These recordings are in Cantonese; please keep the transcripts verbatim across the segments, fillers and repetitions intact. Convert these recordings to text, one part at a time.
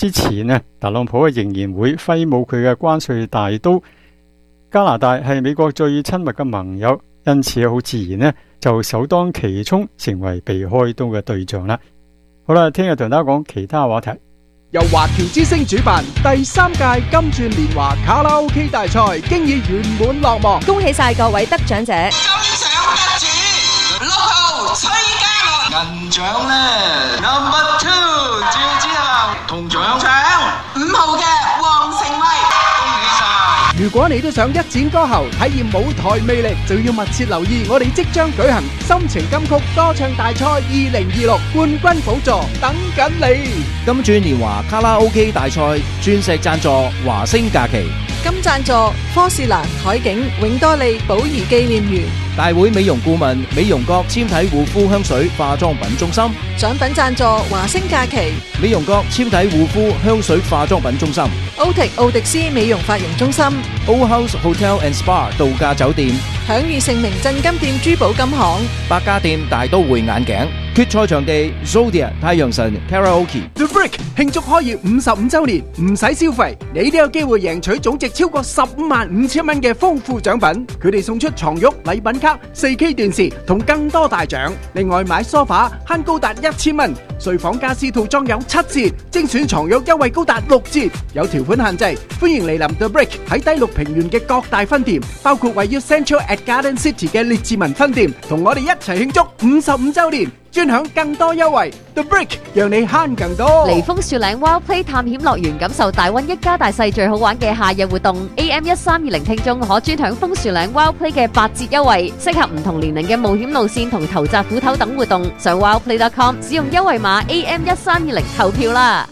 之前呢，特朗普仍然會揮舞佢嘅關稅大刀。加拿大係美國最親密嘅盟友，因此好自然呢，就首當其衝成為被開刀嘅對象啦。好啦，聽日同大家講其他話題。 由華僑之星主辦第三屆金鑽年華卡拉 OK 大賽，經已圓滿落幕， 恭喜晒各位得獎者！ 金獎得主六號崔嘉倫，銀獎呢 number two 趙子豪，銅獎獎五號嘅黃成威，恭喜晒！ 如果你都想一展歌喉，體驗舞台魅力，就要密切留意我哋即將舉行心情金曲歌唱大賽二零二六冠軍寶座，等緊你！ 金鑽年華卡拉 OK 大賽鑽石贊助華星假期， 金贊助科士蘭海景永多利寶儀紀念園， 大會美容顧問美容閣纖體護膚香水化妝品中心， 獎品贊助華星假期， 美容閣纖體護膚香水化妝品中心， 歐迪奧迪斯美容髮型中心， O House Hotel and Spa 度假酒店， 享譽盛名鎮金店珠寶金行， 百家店大都會眼鏡，決賽場地 Zodia 太陽神 Karaoke。 The Brick 慶祝開業五十五週年，唔使消費，你都有機會贏取總值超過十五萬五千蚊嘅豐富獎品。佢哋送出床褥、禮品卡、四 K 電視同更多大獎。另外買梳化慳高達一千蚊，睡房家私套裝有七折，精選床褥優惠高達六折。有條款限制，歡迎嚟臨 The Brick 喺低綠平原嘅各大分店，包括位於 Central at Garden City 嘅列治文分店，同我哋一齊慶祝五十五週年。專享更多優惠 ，The Brick 讓你慳更多。 嚟楓樹嶺 Wild Play 探險樂園，感受大溫一家大細最好玩嘅夏日活動。A M 一三二零聽眾可專享楓樹嶺 Wild Play 嘅八折優惠，適合唔同年齡嘅冒險路線同投擲斧頭等活動。上 wildplay dot com 使用優惠碼 A M 一三二零投票啦。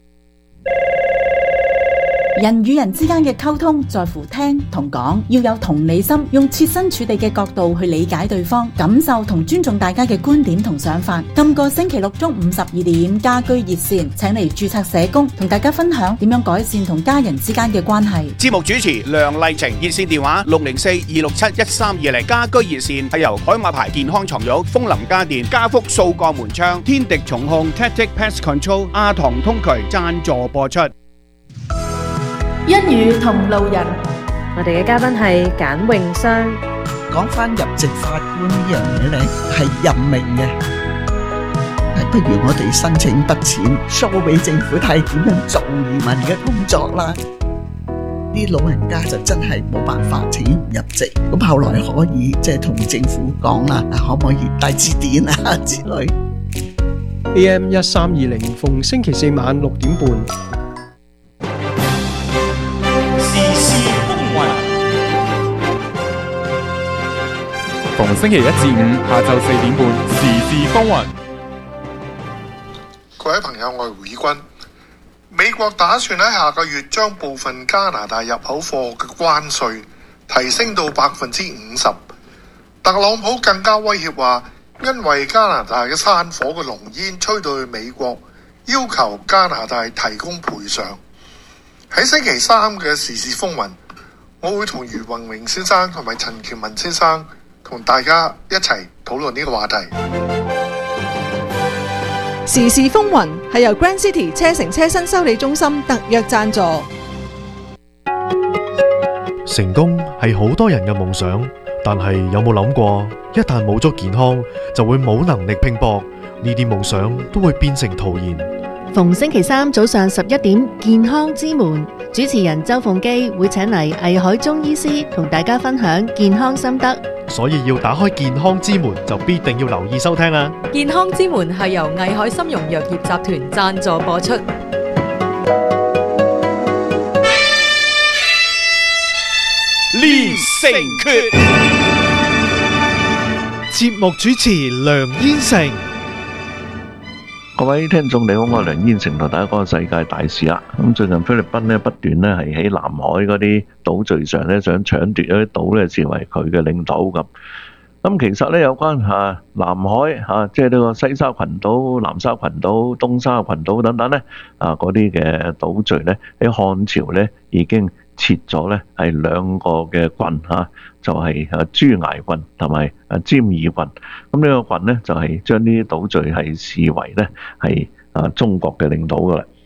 人與人之間嘅溝通在乎聽同講，要有同理心，用設身處地嘅角度去理解對方，感受同尊重大家嘅觀點同想法。今個星期六中午十二點，家居熱線請嚟註冊社工同大家分享點樣改善同家人之間嘅關係。 節目主持梁麗晴，熱線電話六零四二六七一三二零。家居熱線係由海馬牌健康床褥、楓林家電、家福掃鋼門窗、天敵重控、Tactic Pest Control、阿唐通渠贊助播出。 一語同路人， 我哋嘅嘉賓係簡詠雙。 講翻入籍法官呢樣嘢咧，係任命嘅，不如我哋申請筆錢 show 俾政府睇點樣做移民嘅工作啦。啲老人家就真係冇辦法請唔入籍，咁後來可以即係同政府講啦，可唔可以帶字典啊之類。 A M 一三二零逢星期四晚六點半。 逢星期一至五下晝四點半，時事風雲。 各位朋友，我係胡以軍。美國打算喺下個月將部分加拿大入口貨嘅關稅提升到百分之五十。特朗普更加威脅話，因為加拿大嘅山火嘅濃煙吹到去美國，要求加拿大提供賠償。喺星期三嘅時事風雲，我會同余宏榮先生同埋陳喬文先生同大家一齊討論呢個話題。 時事風雲係由 Grand City 車城車身修理中心特約贊助。 成功係好多人嘅夢想，但係有冇諗過，一旦冇咗健康，就會冇能力拼搏，呢啲夢想都會變成徒然。 逢星期三早上十一點，健康之門主持人周鳳基會請嚟藝海中醫師同大家分享健康心得， 所以要打開健康之門就必定要留意收聽啦。 健康之門係由藝海參茸藥業集團贊助播出。 練成訣， 節目主持梁燕成。 各位聽眾你好，我係梁燕成，同大家講個世界大事啦。咁最近菲律賓咧不斷咧係喺南海嗰啲島嶼上咧想搶奪一啲島咧，視為佢嘅領土咁。咁其實咧有關嚇南海嚇，即係呢個西沙群島、南沙群島、東沙群島等等咧啊嗰啲嘅島嶼咧喺漢朝咧已經設咗咧係兩個嘅郡嚇，就係啊朱崖郡同埋啊尖耳郡。咁呢個郡咧就係將呢啲島嶼係視為咧係啊中國嘅領土噶啦。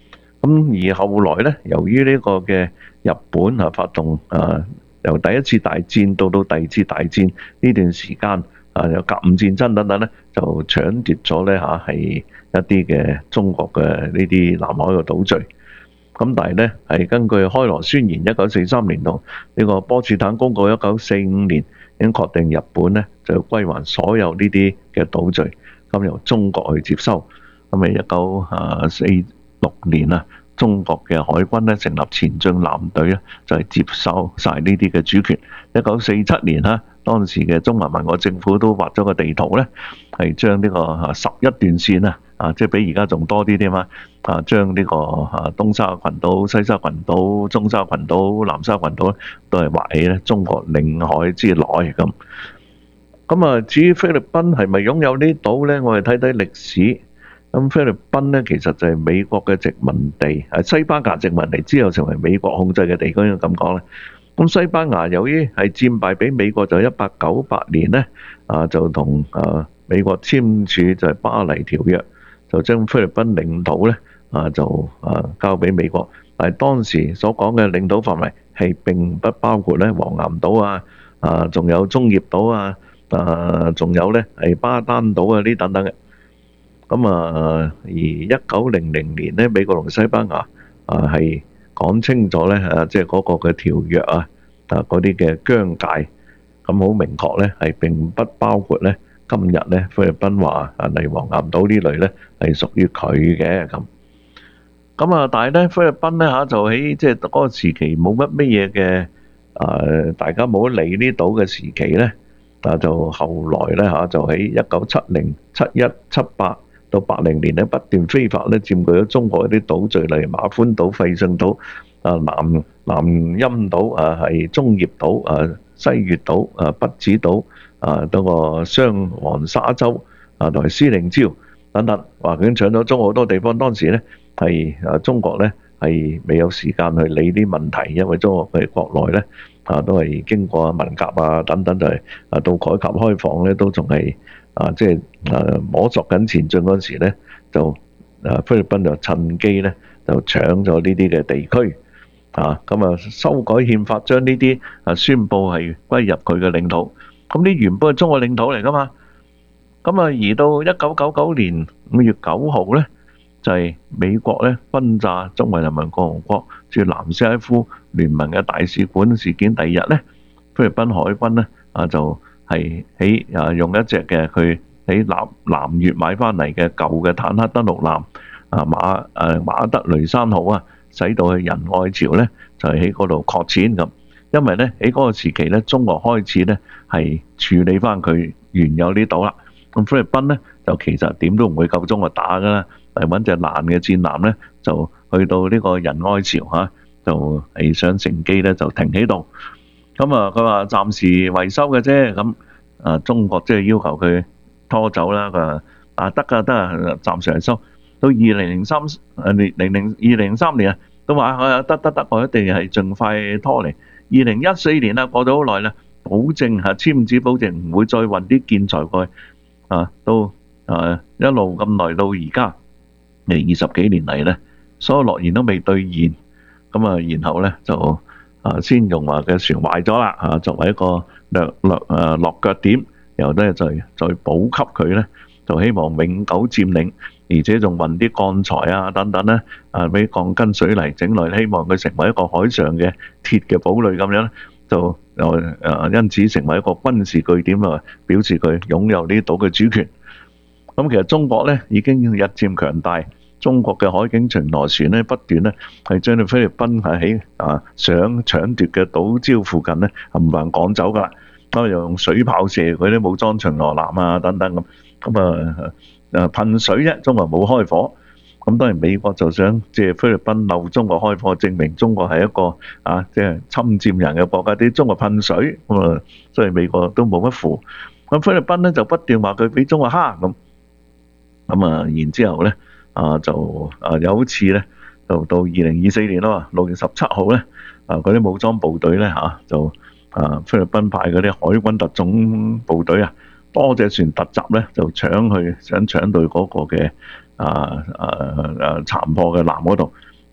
咁而後來咧，由於呢個嘅日本啊發動啊由第一次大戰到到第二次大戰呢段時間啊，有甲午戰爭等等咧，就搶奪咗咧嚇係一啲嘅中國嘅呢啲南海嘅島嶼。咁但係咧係根據開羅宣言一九四三年同呢個波茨坦公告一九四五年已經確定日本咧就要歸還所有呢啲嘅島嶼，咁由中國去接收。咁啊一九啊四六年啊，中國嘅海軍咧成立前進艦隊咧，就係接收晒呢啲嘅主權。一九四七年啦，當時嘅中華民國政府都畫咗個地圖咧，係將呢個啊十一段線啊，啊即係比而家仲多啲添嘛，啊將呢個啊東沙群島、西沙群島、中沙群島、南沙群島咧，都係畫喺咧中國領海之內咁。咁啊，至於菲律賓係咪擁有呢啲島咧？我哋睇睇歷史。咁菲律賓咧，其實就係美國嘅殖民地，係西班牙殖民地之後成為美國控制嘅地區，應該咁講咧。咁西班牙由於係戰敗俾美國，就一八九八年咧，啊就同啊美國簽署就係巴黎條約，就將菲律賓領土咧啊就啊交俾美國。但係當時所講嘅領土範圍係並不包括咧黃岩島啊，啊仲有中業島啊，啊仲有咧係巴丹島啊呢等等嘅。咁啊，而一九零零年咧，美國同西班牙啊係講清楚咧，啊即係嗰個嘅條約啊，啊嗰啲嘅疆界，咁好明確咧，係並不包括咧今日咧菲律賓話啊例如黃岩島呢類咧係屬於佢嘅咁。咁啊，但係咧菲律賓咧嚇就喺即係嗰個時期冇乜乜嘢嘅啊，大家冇得理呢島嘅時期咧，啊就後來咧嚇就喺一九七零、七一、七八。到八零年咧，不斷非法咧佔據咗中國一啲島嶼，例如馬歡島、費信島、啊南南陰島、啊係中業島、啊西月島、啊北子島、啊嗰個雙黃沙洲、啊同埋司令礁等等，話已經搶咗中國好多地方。當時咧係啊中國咧係未有時間去理啲問題，因為中國嘅國內咧啊都係經過文革啊等等，就係啊到改革開放咧都仲係。啊，即係誒摸索緊前進嗰陣時咧，就誒菲律賓就趁機咧就搶咗呢啲嘅地區，啊咁啊修改憲法，將呢啲啊宣佈係歸入佢嘅領土。咁呢原本係中國領土嚟噶嘛，咁啊而到一九九九年五月九號咧，就係美國咧轟炸中華人民共和國駐南斯拉夫聯盟嘅大使館事件第二日咧，菲律賓海軍咧啊就。係喺啊用一隻嘅佢喺南南越買翻嚟嘅舊嘅坦克登陸艦啊馬誒馬德雷山號啊，使到去仁愛礁咧就係喺嗰度擴展咁。因為咧喺嗰個時期咧，中國開始咧係處理翻佢原有呢島啦。咁菲律賓咧就其實點都唔會夠中國打噶啦，係揾隻爛嘅戰艦咧就去到呢個仁愛礁嚇，就係想乘機咧就停喺度。咁啊，佢話暫時維修嘅啫，咁啊中國即係要求佢拖走啦。佢話啊得㗎得啊，暫時維修到二零零三誒零零零二零零三年啊，都話啊得得得，我一定係盡快拖嚟。二零一四年啦，過咗好耐啦，保證係簽紙保證唔會再運啲建材過去啊，到啊一路咁耐到而家嚟二十幾年嚟咧，所有諾言都未兌現，咁啊然後咧就。啊，先用話嘅船壞咗啦，啊，作為一個略略誒落腳點，然後咧再再補給佢咧，就希望永久佔領，而且仲運啲鋼材啊等等咧，啊俾鋼筋水泥整來，希望佢成為一個海上嘅鐵嘅堡壘咁樣，就誒誒因此成為一個軍事據點啊，表示佢擁有呢島嘅主權。咁其實中國咧已經日漸強大。中國嘅海警巡邏船咧不斷咧係將啲菲律賓係喺啊想搶奪嘅島礁附近咧冚唪唥趕走㗎啦，咁又用水炮射佢啲武裝巡邏艦啊等等咁，咁啊誒噴水啫，中國冇開火。咁當然美國就想借菲律賓漏中國開火，證明中國係一個啊即係侵佔人嘅國家，啲中國噴水咁啊，所以美國都冇乜符。咁菲律賓咧就不斷話佢俾中國蝦咁，咁啊然之後咧。啊，就啊有一次咧，就到二零二四年咯，六月十七號咧，啊嗰啲武裝部隊咧嚇就啊菲律賓派嗰啲海軍特種部隊啊，多隻船突襲咧，就搶去想搶到嗰個嘅啊啊啊殘破嘅艦嗰度，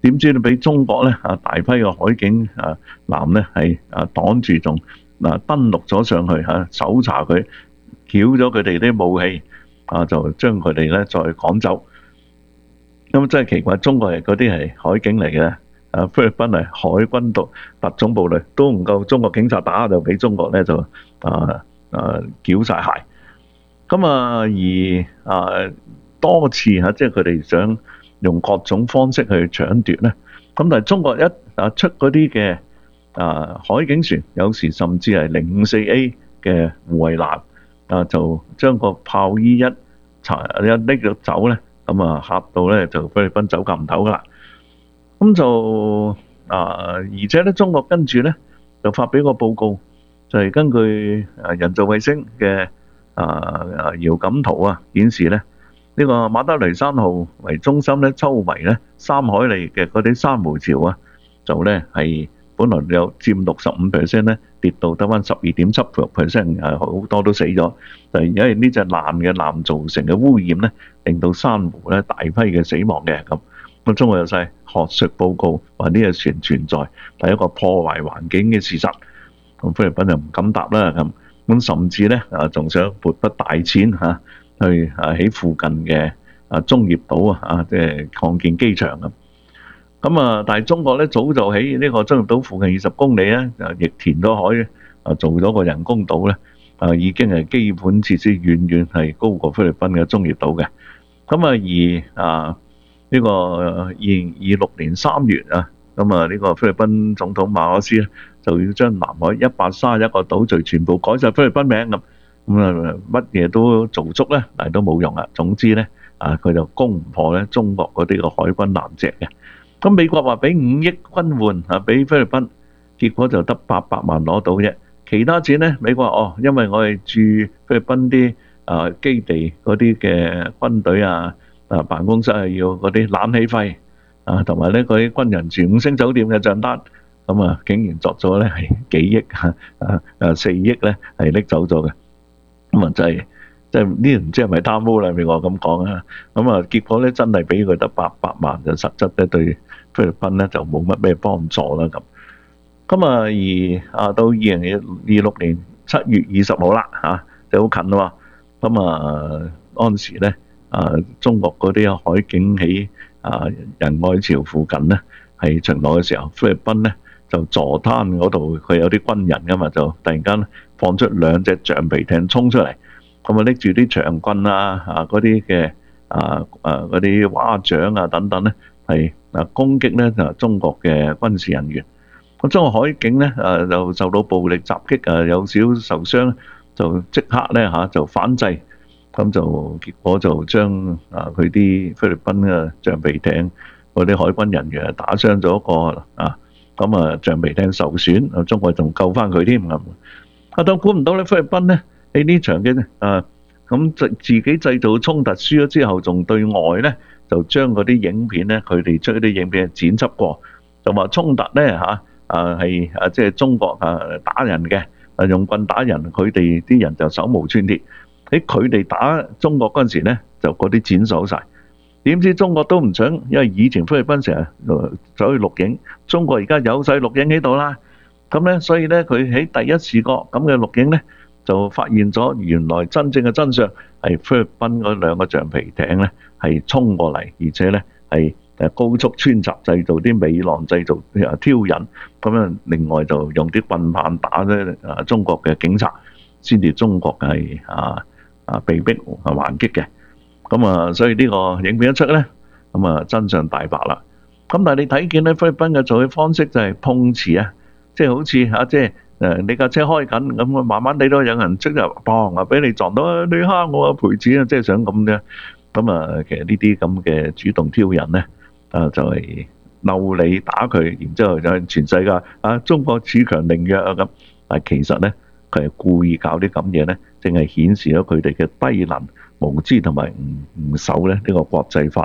點知你俾中國咧啊大批嘅海警啊艦咧係啊擋住，仲嗱登陸咗上去嚇，搜查佢，繳咗佢哋啲武器啊，就將佢哋咧再趕走。咁真係奇怪，中國人嗰啲係海警嚟嘅，啊菲律賓係海軍特特種部隊，都唔夠中國警察打，就俾中國咧就啊啊繳晒械。咁啊而啊多次嚇，即係佢哋想用各種方式去搶奪咧。咁但係中國一啊出嗰啲嘅啊海警船，有時甚至係零五四 A 嘅護衛艦啊，就將個炮衣一查一拎咗走咧，咁啊嚇到咧就菲律賓走夾唔唞噶啦。咁就啊而且咧中國跟住咧就發表個報告，就係根據啊人造衛星嘅啊啊遙感圖啊顯示咧，呢個馬德雷山號為中心咧，周圍咧三海里嘅嗰啲珊瑚礁啊，就咧係本來有佔六十五 percent 咧，跌到得翻十二點七 percent， 係好多都死咗。就係因為呢隻艦嘅艦造成嘅污染咧，令到珊瑚咧大批嘅死亡嘅咁。咁中國有晒學術報告話呢隻船存在係一個破壞環境嘅事實。咁菲律賓就唔敢答啦咁。咁甚至咧啊，仲想撥筆大錢嚇。去啊喺附近嘅啊中業島啊啊即係擴建機場咁，咁啊但係中國咧早就喺呢個中業島附近二十公里咧就亦填咗海啊，做咗個人工島咧啊，已經係基本設施遠遠係高過菲律賓嘅中業島嘅。咁啊而啊呢個二零二六年三月啊，咁啊呢個菲律賓總統馬可斯咧就要將南海一百三十一個島嶼全部改晒菲律賓名咁。咁啊，乜嘢都做足咧，但係都冇用啊。總之咧，啊佢就攻唔破咧中國嗰啲個海軍艦隻嘅。咁美國話俾五億軍援啊，俾菲律賓，結果就得八百萬攞到啫。其他錢咧，美國話哦，因為我哋駐菲律賓啲啊基地嗰啲嘅軍隊啊啊辦公室係要嗰啲冷氣費啊，同埋咧嗰啲軍人住五星酒店嘅帳單，咁啊竟然作咗咧係幾億啊啊啊四億咧係拎走咗嘅。咁啊，就係即係呢？唔知係咪貪污啦？美國咁講啊，咁啊，結果咧真係俾佢得八百萬，就實質咧對菲律賓咧就冇乜咩幫助啦咁。咁啊，而啊到二零二六年七月二十號啦嚇，就好近啦喎。咁啊，嗰陣時咧啊，中國嗰啲海警喺啊仁愛礁附近咧係巡邏嘅時候，菲律賓咧就坐灘嗰度，佢有啲軍人噶嘛，就突然間放出兩隻橡皮艇衝出嚟，咁啊拎住啲長棍啊啊嗰啲嘅啊啊嗰啲蛙掌啊等等咧，係啊攻擊咧就中國嘅軍事人員。咁中國海警咧啊就受到暴力襲擊啊，有少少受傷，就即刻咧嚇就反制，咁就結果就將啊佢啲菲律賓嘅橡皮艇嗰啲海軍人員打傷咗一個啊，咁啊橡皮艇受損，啊中國仲救翻佢添咁。啊！都估唔到咧，菲律賓咧喺呢場嘅啊咁自自己製造衝突輸咗之後，仲對外咧就將嗰啲影片咧，佢哋出啲影片剪輯過，就話衝突咧嚇啊係啊即係中國啊打人嘅啊用棍打人，佢哋啲人就手無寸鐵。喺佢哋打中國嗰陣時咧，就嗰啲剪走曬。點知中國都唔想，因為以前菲律賓成日走去錄影，中國而家有曬錄影喺度啦。咁咧，所以咧，佢喺第一視角咁嘅錄影咧，就發現咗原來真正嘅真相係菲律賓嗰兩個橡皮艇咧係衝過嚟，而且咧係誒高速穿插，製造啲尾浪，製造誒挑釁。咁樣另外就用啲棍棒打咧啊中國嘅警察，先至中國係啊啊被逼啊還擊嘅。咁啊，所以呢個影片一出咧，咁啊真相大白啦。咁但係你睇見咧菲律賓嘅做嘅方式就係碰瓷啊！即係好似嚇，即係誒你架車開緊咁，我慢慢地都有人即係砰啊，俾你撞到，你蝦我啊賠錢啊，即係想咁啫。咁啊，其實呢啲咁嘅主動挑釁咧，啊就係嬲你打佢，然之後就係全世界啊中國恃強凌弱啊咁。但係其實咧，佢係故意搞啲咁嘢咧，淨係顯示咗佢哋嘅低能、無知同埋唔唔守咧呢個國際法。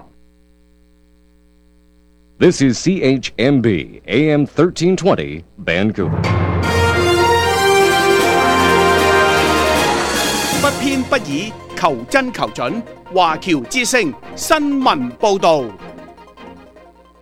This is C H M B A M thirteen twenty Vancouver。 不偏不倚，求真求準。華僑之聲新聞報導。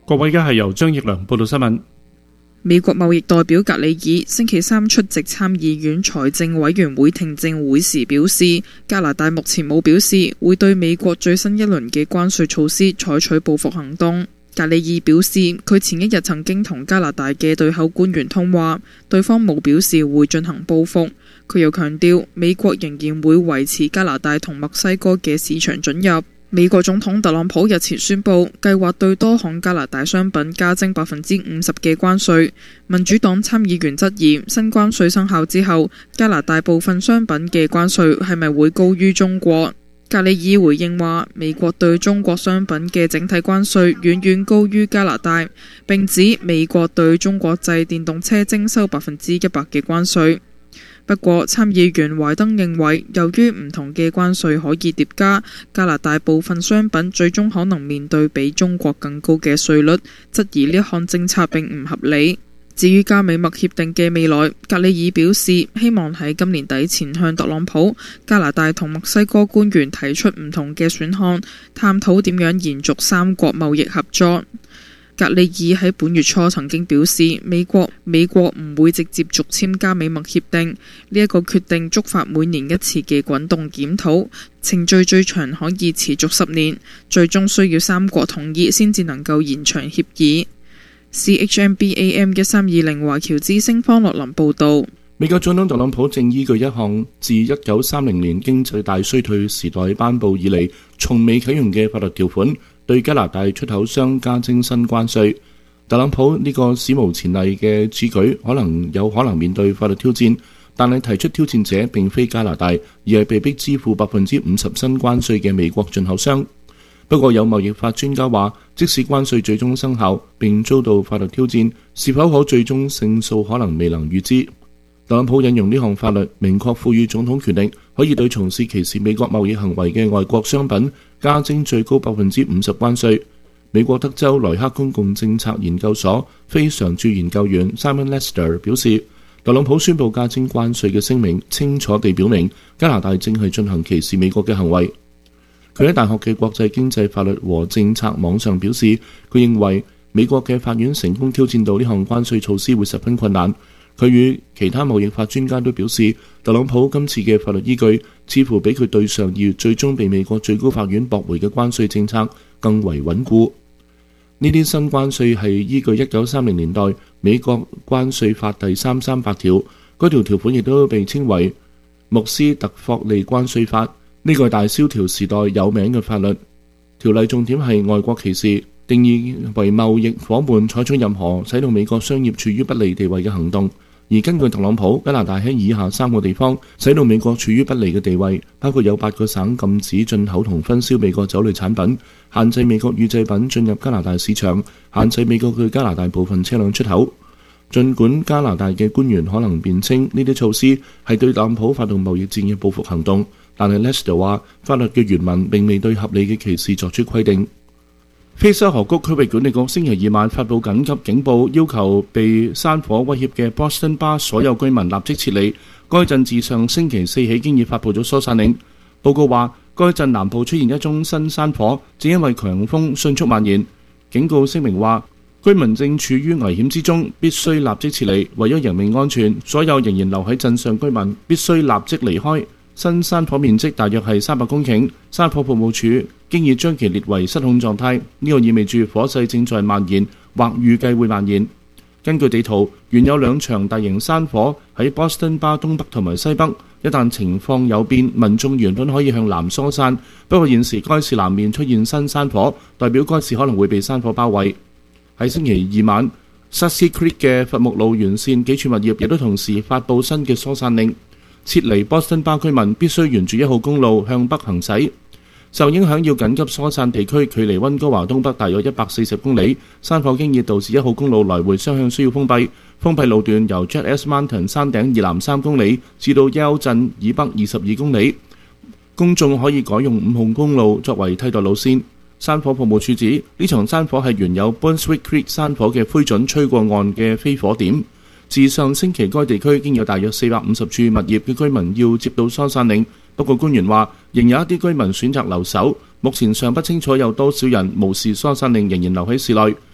各位，而家係由張奕良報道新聞。 美國貿易代表格里爾星期三出席參議院財政委員會聽證會時表示，加拿大目前冇表示會對美國最新一輪嘅關稅措施採取報復行動。格里爾表示，佢前一日曾經同加拿大嘅對口官員通話，對方冇表示會進行報復。佢又強調，美國仍然會維持加拿大同墨西哥嘅市場准入。美國總統特朗普日前宣布，計劃對多項加拿大商品加徵百分之五十嘅關稅。民主黨參議員質疑，新關稅生效之後，加拿大部分商品嘅關稅係咪會高於中國？格里爾回應話，美國對中國商品嘅整體關稅遠遠高於加拿大，並指美國對中國製電動車徵收百分之一百嘅關稅。不過，參議員懷登認為，由於唔同嘅關稅可以疊加，加拿大部分商品最終可能面對比中國更高嘅稅率，質疑呢項政策並唔合理。至於加美墨協定嘅未來，格里爾表示希望喺今年底前向特朗普、加拿大同墨西哥官員提出唔同嘅選項，探討點樣延續三國貿易合作。格里爾喺本月初曾經表示，美國美國唔會直接續簽加美墨協定，呢一個決定觸發每年一次嘅滾動檢討，程序最長可以持續十年，最終需要三國同意先至能夠延長協議。C H M B A M 一三二零華僑之聲方樂林報導。 美國總統特朗普正依據一項自一九三零年經濟大衰退時代頒布以嚟從未啟用嘅法律條款，對加拿大出口商加徵新關稅。特朗普呢個史無前例嘅此舉可能有可能面對法律挑戰，但係提出挑戰者並非加拿大，而係被逼支付百分之五十新關稅嘅美國進口商。不過有貿易法專家話，即使關稅最終生效並遭到法律挑戰，是否可最終勝訴可能未能預知。特朗普引用呢項法律，明確賦予總統權力，可以對從事歧視美國貿易行為嘅外國商品加徵最高百分之五十關稅。美國德州萊克公共政策研究所非常駐研究員 Simon Lester 表示，特朗普宣布加徵關稅嘅聲明，清楚地表明加拿大正係進行歧視美國嘅行為。佢喺大學嘅國際經濟法律和政策網上表示，佢認為美國嘅法院成功挑戰到呢項關稅措施會十分困難。佢與其他貿易法專家都表示，特朗普今次嘅法律依據似乎比佢對上二月最終被美國最高法院駁回嘅關稅政策更為穩固。呢啲新關稅係依據一九三零年代美國關稅法第三三八條，嗰條條款亦都被稱為穆斯特霍利關稅法。呢個係大蕭條時代有名嘅法律。條例重點係外國歧視，定義為貿易夥伴採取任何使到美國商業處於不利地位嘅行動。而根據特朗普，加拿大喺以下三個地方使到美國處於不利嘅地位，包括有八個省禁止進口同分銷美國酒類產品，限制美國乳製品進入加拿大市場，限制美國對加拿大部分車輛出口。儘管加拿大嘅官員可能辯稱呢啲措施係對特朗普發動貿易戰嘅報復行動，但係 Lester 話法律嘅原文並未對合理嘅歧視作出規定。菲沙河谷區域管理局星期二晚發布緊急警報，要求被山火威脅嘅 Boston Bar 所有居民立即撤離。該鎮自上星期四起經已發布咗疏散令。報告話，該鎮南部出現一宗新山火，正因為強風迅速蔓延。警告聲明話，居民正處於危險之中，必須立即撤離。為咗人命安全，所有仍然留喺鎮上居民必須立即離開。新山火面積大約係三百公頃，山火服務處經已將其列為失控狀態，呢個意味住火勢正在蔓延或預計會蔓延。根據地圖，原有兩場大型山火喺 Boston Bar 東北同埋西北，一旦情況有變，民眾原本可以向南疏散，不過現時該市南面出現新山火，代表該市可能會被山火包圍。喺星期二晚 Sussex Creek 嘅伐木路沿線幾處物業亦都同時發布新嘅疏散令。撤離 Boston Bar 居民必須沿住一號公路向北行駛。受影響要緊急疏散地區距離溫哥華東北大約一百四十公里。山火經已導致一號公路來回雙向需要封閉。封閉路段由 Jet S Mountain 山頂以南三公里至到 Yale 鎮以北二十二公里。公眾可以改用五號公路作為替代路線。山火服務處指呢場山火係原有 Brunswick Creek 山火嘅灰燼吹過岸嘅飛火點。自上星期該地區經有大約四百五十處物業嘅居民要接到疏散令，不過官員話仍有一啲居民選擇留守，目前尚不清楚有多少人無視疏散令仍然留喺市內。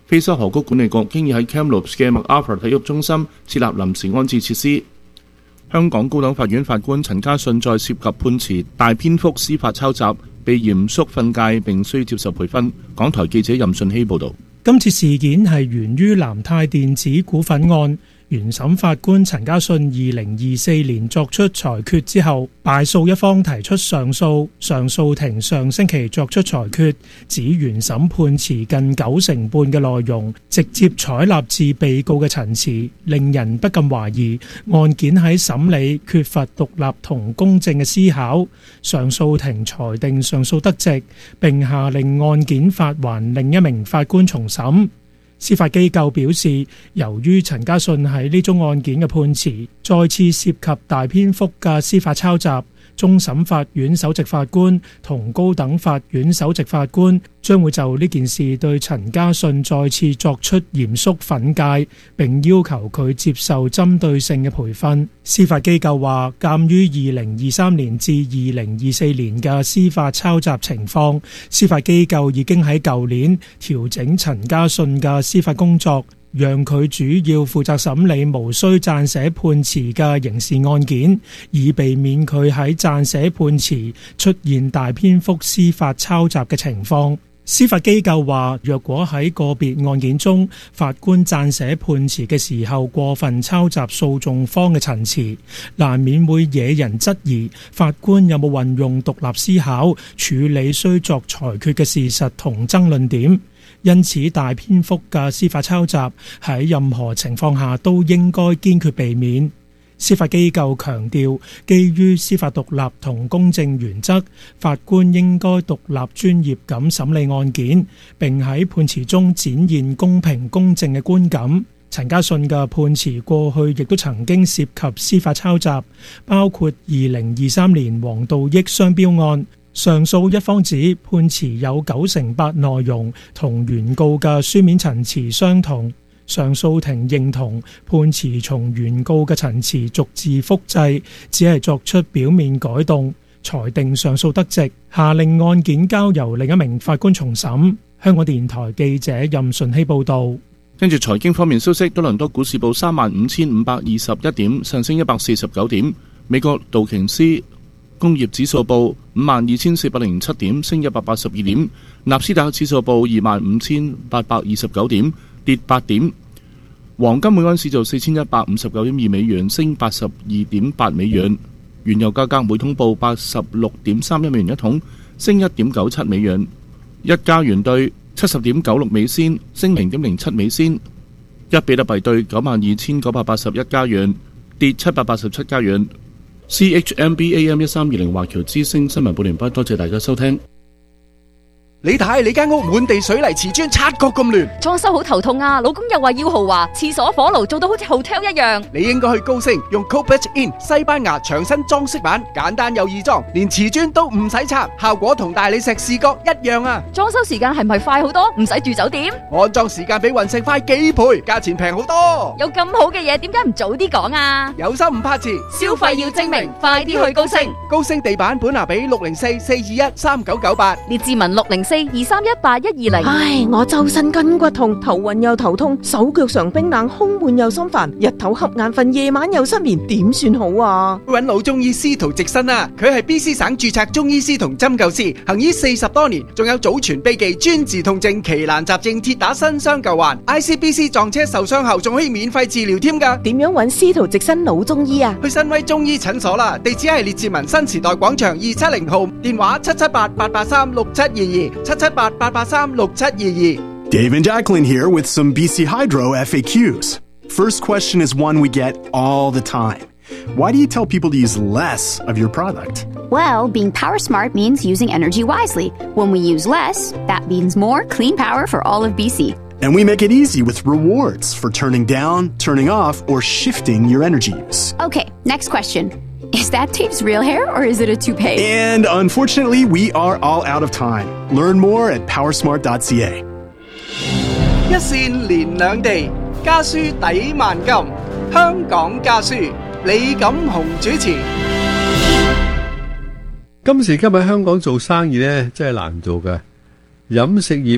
菲沙河谷管理局經已喺 Kamloops 嘅 MacArthur 體育中心設立臨時安置設施。香港高等法院法官陳家信在涉及判詞大篇幅司法抄襲，被嚴肅訓誡並需接受培訓。港台記者任順熙報導。 今次事件係源於南泰電子股份案。原審法官陳家信二零二四年作出裁決之後，敗訴一方提出上訴，上訴庭上星期作出裁決，指原審判詞近九成半嘅內容直接採納至被告嘅陳詞，令人不禁懷疑案件喺審理缺乏獨立同公正嘅思考。上訴庭裁定上訴得直，並下令案件發還另一名法官重審。司法機構表示，由於陳家信喺呢宗案件嘅判詞再次涉及大篇幅嘅司法抄襲，終審法院首席法官同高等法院首席法官將會就呢件事對陳家信再次作出嚴肅訓誡，並要求佢接受針對性嘅培訓。司法機構話，鑑於二零二三年至二零二四年嘅司法抄襲情況，司法機構已經喺舊年調整陳家信嘅司法工作，讓佢主要負責審理無需撰寫判詞嘅刑事案件，以避免佢喺撰寫判詞出現大篇幅司法抄襲嘅情況。司法機構話，若果喺個別案件中，法官撰寫判詞嘅時候過分抄襲訴訟方嘅陳詞，難免會惹人質疑法官有冇運用獨立思考處理需作裁決嘅事實同爭論點。因此，大篇幅嘅司法抄襲喺任何情況下都應該堅決避免。司法機構強調，基於司法獨立同公正原則，法官應該獨立專業咁審理案件，並喺判詞中展現公平公正嘅觀感。陳家信嘅判詞過去亦都曾經涉及司法抄襲，包括二零二三年黃道益商標案。上訴一方指判詞有九成八內容同原告嘅書面陳詞相同，上訴庭認同判詞從原告嘅陳詞逐字複製，只係作出表面改動，裁定上訴得直，下令案件交由另一名法官重審。香港電台記者任順熙報導。 跟住財經方面消息，多倫多股市報三萬五千五百二十一點，上升一百四十九點。美國道瓊斯工業指數報五萬二千四百零七點，升一百八十二點。納斯達克指數報二萬五千八百二十九點，跌八點。黃金每盎司就四千一百五十九點二美元，升八十二點八美元。原油價格每桶報八十六點三一美元一桶，升一點九七美元。一加元兌七十點九六美仙，升零點零七美仙。一比特幣兌九萬二千九百八十一加元，跌七百八十七加元。C H M B A M 一三二零華僑之聲新聞報完畢，多謝大家收聽。 你睇你間屋滿地水泥瓷磚，察覺咁亂， 裝修好頭痛啊！老公又話要豪華，廁所火爐做到好似 hotel 一樣。 你應該去高升，用 Copech In 西班牙牆身裝飾板，簡單又易裝，連瓷磚都唔使拆，效果同大理石視覺一樣啊！ 裝修時間係咪快好多？唔使住酒店？ 安裝時間比雲石快幾倍，價錢平好多。 有咁好嘅嘢，點解唔早啲講啊？ 有心唔怕遲， 消費要精明，快啲去高升。 高升地板本拿比六零四四二一三九九八， 列志文六零四二三一八一二零。 唉，我周身筋骨痛，頭暈又頭痛，手腳常冰冷，胸悶又心煩，日頭瞌眼瞓，夜晚又失眠，點算好啊？ 搵老中醫司徒直新啊，佢係 B C 省註冊中醫師同針灸師，行醫四十多年，仲有祖傳秘技專治痛症、奇難雜症、鐵打新傷舊患。I C B C 撞車受傷後仲可以免費治療添噶。 點樣搵司徒直新老中醫啊？ 去新威中醫診所啦，地址係列治文新時代廣場二七零號，電話七七八八八三六七二二，七七八八八三六七二二。 Dave and Jacqueline here with some B C Hydro F A Qs. First question is one we get all the time. Why do you tell people to use less of your product? Well, being power smart means using energy wisely. When we use less, that means more clean power for all of B C. And we make it easy with rewards for turning down, turning off, or shifting your energy use. Okay, next question. Is that Dave's real hair or is it a toupee? And unfortunately, we are all out of time. Learn more at powersmart dot c a. 一線連兩地，家書抵萬金。香港家書，李錦雄主持。 今時今日香港做生意呢，真係難做嘅。飲食業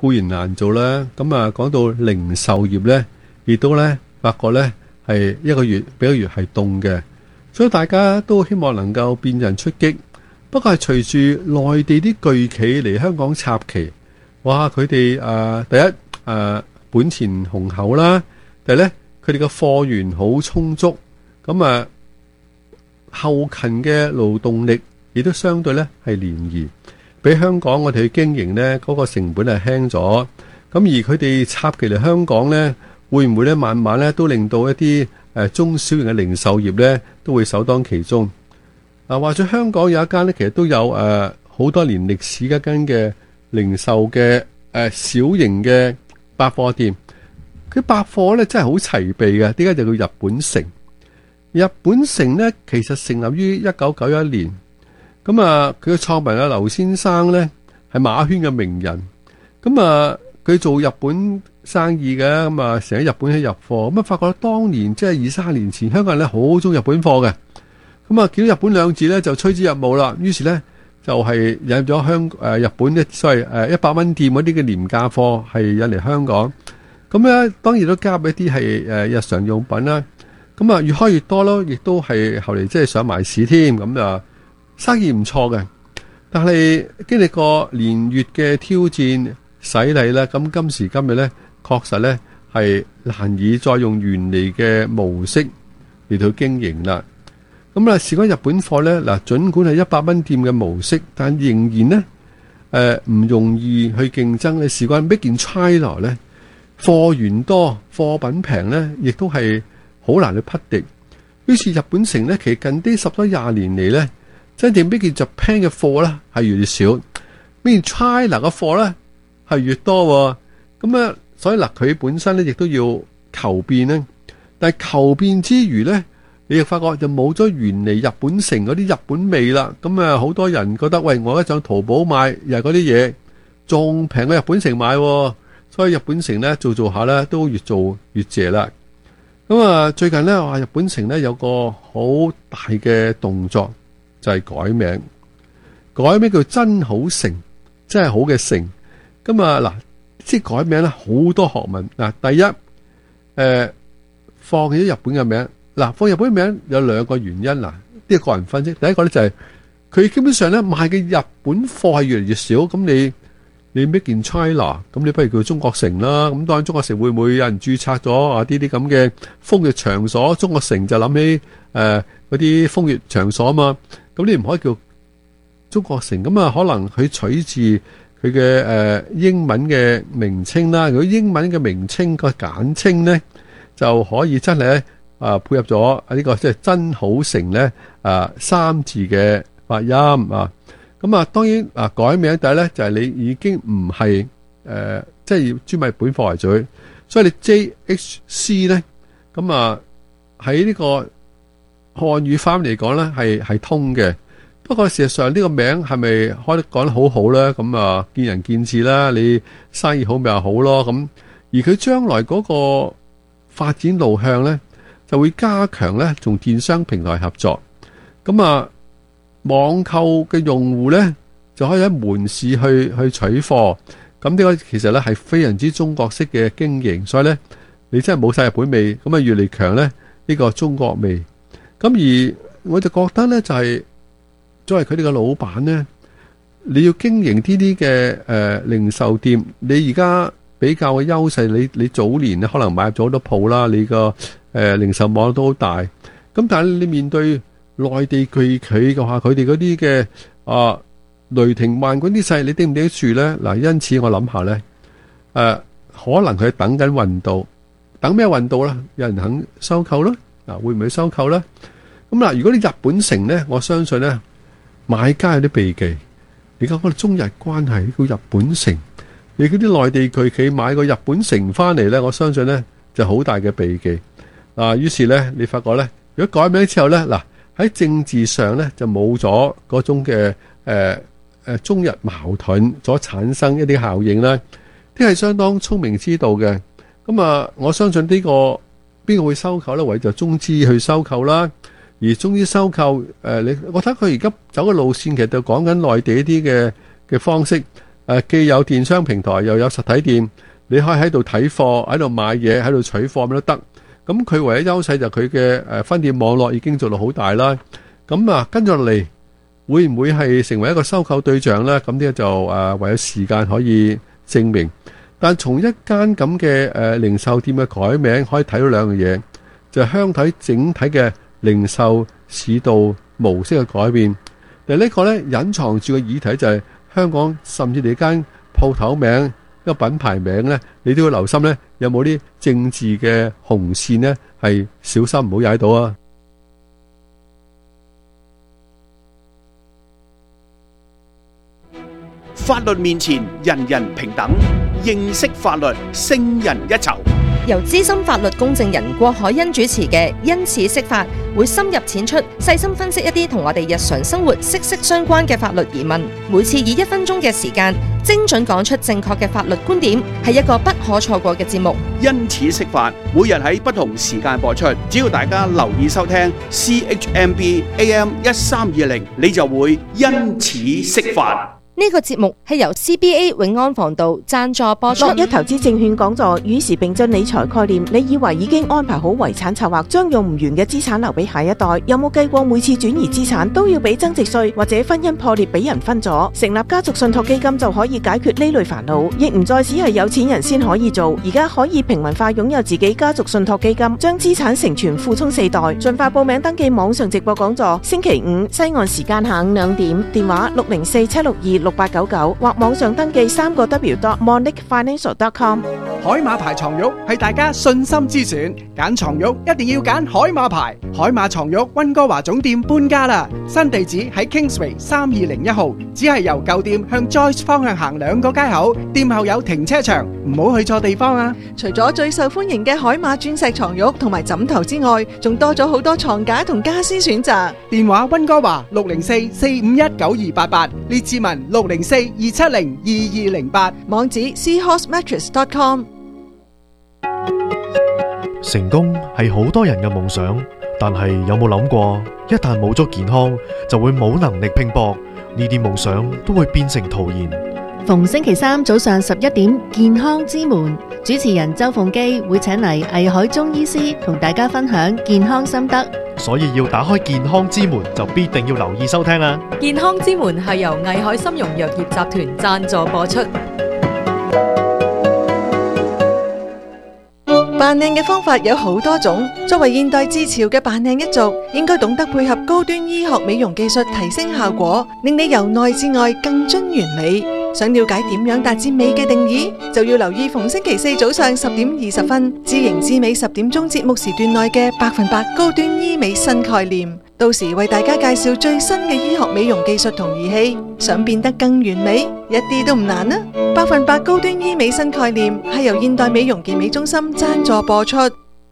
固然難做啦。咁啊，講到零售業呢，亦都呢發覺呢係一個月比一個月係凍嘅，所以大家都希望能夠變人出擊。不過係隨住內地啲巨企嚟香港插旗，哇！佢哋誒第一誒、呃、本錢雄厚啦，第二呢佢哋嘅貨源好充足，咁啊後勤嘅勞動力亦都相對呢係廉宜，比香港我哋去經營呢嗰、嗰個成本係輕咗。咁而佢哋插旗嚟香港呢，會唔會呢慢慢呢都令到一啲誒、呃、中小型嘅零售業呢都會首當其衝？啊，話咗香港有一間咧，其實都有誒好、呃、多年歷史嘅一間嘅零售嘅誒、呃、小型嘅百貨店。佢百貨咧真係好齊備嘅，點解就叫日本城？日本城咧其實成立於一九九一年，咁啊佢嘅創辦人劉先生咧係馬圈嘅名人，咁啊佢做日本生意嘅，咁啊成日日本去入貨，咁啊發覺當年即係二三十年前，香港人咧好中意日本貨嘅。咁啊，見到日本兩字咧就趨之若鶩啦。於是咧就係、是、引入咗香誒日本一所謂誒一百蚊店嗰啲嘅廉價貨係引嚟香港。咁咧當然都加入一啲係誒日常用品啦。咁啊越開越多咯，亦都係後嚟即係上埋市添。咁啊生意唔錯嘅，但係經歷過年月嘅挑戰洗禮啦，咁今時今日咧確實咧係難以再用原嚟嘅模式嚟到經營啦。咁啊，事關日本貨咧，嗱，儘管係一百蚊店嘅模式，但仍然咧，誒、呃、唔容易去競爭。你事關 Made in China咧，貨源多、貨品平咧，亦都係好難去匹敵。於是日本城咧，其實近啲十多廿年嚟咧，真正 Made in Japan嘅貨咧係越嚟越少 ，Made in China 嘅貨咧係越多。咁啊，所以嗱，佢本身咧亦都要求變咧，但係求變之餘咧，你又發覺就冇咗原嚟日本城嗰啲日本味啦，咁啊好多人覺得喂，我而家上淘寶買又係嗰啲嘢，仲平過日本城買，所以日本城咧做做下咧都越做越謝啦。咁啊最近咧話日本城咧有個好大嘅動作，就係改名，改名叫真好城，真係好嘅城。咁啊嗱，即係改名咧好多學問嗱，第一誒放棄咗日本嘅名。嗱，放日本名有兩個原因嗱，呢個個人分析。第一個咧就係佢基本上咧賣嘅日本貨係越嚟越少，咁你你 Made in China，咁你不如叫中國城啦。咁當然中國城會唔會有人註冊咗啊？啲啲咁嘅風月場所，中國城就諗起誒嗰啲風月場所啊嘛。咁你唔可以叫中國城，咁啊可能佢取自佢嘅誒英文嘅名稱啦。如果英文嘅名稱個簡稱咧，就可以真係咧。啊，配合咗啊呢個即係真好城咧啊三字嘅發音啊，咁啊當然啊改名第一咧就係、是、你已經唔係誒即係要專賣本貨為主，所以你 J H C 咧咁啊喺呢個漢語翻嚟講咧係係通嘅，不過事實上呢個名係咪開得講得好好咧？咁啊見仁見智啦，你生意好咪又好咯咁，而佢將來嗰個發展路向咧。就會加強咧，同電商平台合作。咁啊，網購嘅用戶咧就可以喺門市去去取貨。咁呢個其實咧係非常之中國式嘅經營，所以咧你真係冇晒日本味，咁啊越嚟強咧呢個中國味。咁而我就覺得咧就係作為佢哋嘅老闆咧，你要經營呢啲嘅誒零售店，你而家比較嘅優勢，你你早年咧可能買入咗好多鋪啦，你個。誒、呃、零售網都好大，咁但係你面對內地巨企嘅話，佢哋嗰啲嘅啊雷霆萬鈞啲勢，你頂唔頂得住咧？嗱，因此我諗下咧，誒、呃、可能佢等緊運到，等咩運到咧？有人肯收購咯，嗱會唔會收購咧？咁嗱，如果你日本城咧，我相信咧買家有啲避忌。你講我哋中日關係叫日本城，你嗰啲內地巨企買個日本城翻嚟咧，我相信咧就好大嘅避忌。啊，於是咧，你發覺咧，如果改名之後咧，嗱喺政治上咧就冇咗嗰種嘅誒誒中日矛盾所產生一啲效應啦，啲係相當聰明之道嘅。咁啊，我相信呢個邊個會收購咧？唯就中資去收購啦。而中資收購誒，你我睇佢而家走嘅路線，其實就講緊內地一啲嘅嘅方式， 誒既有電商平台又有實體店，你可以喺度睇貨、喺度買嘢、喺度取貨咁都得。咁佢唯一優勢就係佢嘅誒分店網絡已經做到好大啦。咁啊跟住落嚟，會唔會係成為一個收購對象呢？咁呢就誒唯有時間可以證明。但從一間咁嘅誒零售店嘅改名，可以睇到兩樣嘢，就係香港整體嘅零售市道模式嘅改變。但係呢個呢隱藏住嘅議題就係香港，甚至你間鋪頭名、一個品牌名呢，你都要留心呢，有冇啲政治嘅紅線呢？係小心唔好踩到啊！ 法律面前人人平等，認識法律勝人一籌。 由資深法律公證人郭海欣主持嘅《因此釋法》，會深入淺出，細心分析一啲同我哋日常生活息息相關嘅法律疑問。每次以一分鐘嘅時間，精準講出正確嘅法律觀點，係一個不可錯過嘅節目。 因此釋法，每日喺不同時間播出，只要大家留意收聽 C H M B A M 一三二零，你就會因此釋法。 呢個節目係由 C B A 永安防道贊助播出。 六一投資證券講座與時並進理財概念，你以為已經安排好遺產策劃，將用唔完嘅資產留俾下一代？有冇計過每次轉移資產都要俾增值稅，或者婚姻破裂俾人分咗？成立家族信託基金就可以解決呢類煩惱，亦唔再只係有錢人先可以做，而家可以平民化擁有自己家族信託基金，將資產承傳付充四代。盡快報名登記網上直播講座，星期五西岸時間下午兩點，電話六零四七六二六八九九或網上登記三個 W dot monic financial dot com。 海馬牌床褥係大家信心之選，揀床褥一定要揀海馬牌。海馬床褥溫哥華總店搬家啦，新地址喺 Kingsway 三二零一號，只係由舊店向 Joyce 方向行兩個街口，店後有停車場，唔好去錯地方啊！ 除咗最受歡迎嘅海馬鑽石床褥同埋枕頭之外，仲多咗好多床架同家私選擇。 電話溫哥華六零四四五一九二八八，列治文六零四二七零二二零八， 網址 seahorse mattress dot com。 成功係好多人嘅夢想，但係有冇諗過，一旦冇咗健康，就會冇能力拼搏，呢啲夢想都會變成徒然。 逢星期三早上十一點，健康之門主持人周鳳基會請嚟藝海中醫師同大家分享健康心得。 所以要打開健康之門，就必定要留意收聽啦。 健康之門係由藝海參茸藥業集團贊助播出。 扮靚嘅方法有好多種，作為現代自潮嘅扮靚一族，應該懂得配合高端醫學美容技術提升效果，令你由內至外更臻完美。想了解點樣達至美嘅定義，就要留意逢星期四早上十點二十分，知型知美十點鐘節目時段內嘅百分百高端醫美新概念。到時為大家介紹最新嘅醫學美容技術同儀器，想變得更完美，一啲都唔難啊！百分百高端醫美新概念係由現代美容健美中心贊助播出。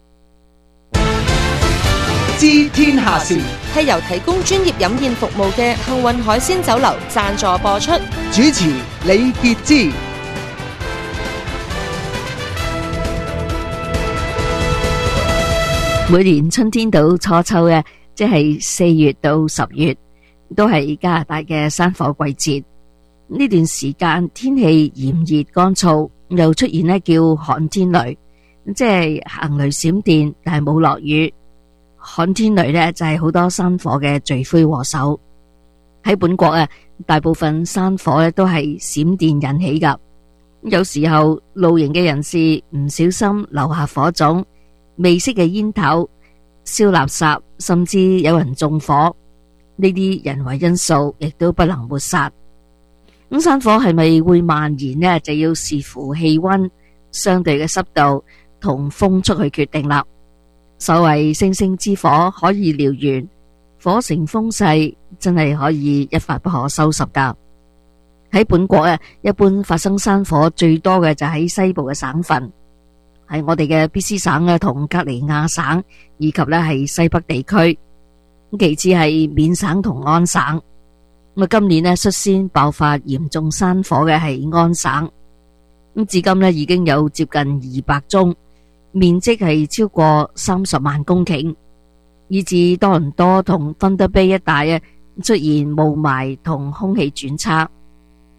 知天下事係由提供專業飲宴服務嘅幸運海鮮酒樓贊助播出。 主持李傑之。 每年春天到初秋嘅，即係四月到十月，都係加拿大嘅山火季節。呢段時間天氣炎熱乾燥，又出現呢叫旱天雷，即係行雷閃電，但係冇落雨。旱天雷呢就係好多山火嘅罪魁禍首。喺本國啊，大部分山火咧都係閃電引起噶。有時候露營嘅人士唔小心留下火種、未熄嘅煙頭、燒垃圾，甚至有人縱火，呢啲人為因素亦都不能抹殺。咁山火係咪會蔓延呢？就要視乎氣溫、相對嘅濕度同風速去決定啦。所謂星星之火可以燎原，火成風勢真係可以一發不可收拾噶。喺本國啊，一般發生山火最多嘅就喺西部嘅省份，係我哋嘅 B C 省啊，同格尼亞省，以及咧係西北地區。其次係緬省同安省。咁啊，今年咧率先爆發嚴重山火嘅係安省。咁至今咧已經有接近二百宗，面積係超過三十萬公頃，以至多倫多同芬德卑一帶啊出現霧霾同空氣轉差。